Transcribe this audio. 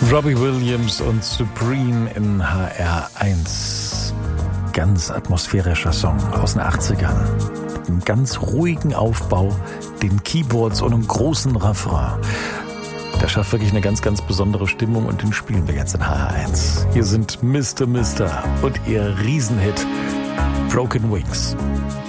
Robbie Williams und Supreme in HR1. Ganz atmosphärischer Song aus den 80ern. Mit einem ganz ruhigen Aufbau, den Keyboards und einem großen Refrain. Der schafft wirklich eine ganz, ganz besondere Stimmung und den spielen wir jetzt in HR1. Hier sind Mr. Mister und ihr Riesenhit Broken Wings.